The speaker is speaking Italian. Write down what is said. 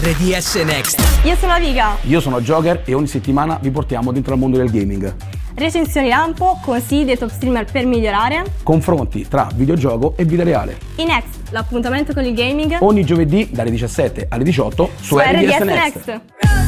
RDS Next. Io sono Aviga. Io sono Joker e ogni settimana vi portiamo dentro al mondo del gaming. Recensioni lampo, consigli dei top streamer per migliorare. Confronti tra videogioco e vita reale. Next, l'appuntamento con il gaming. Ogni giovedì dalle 17 alle 18 su RDS Next.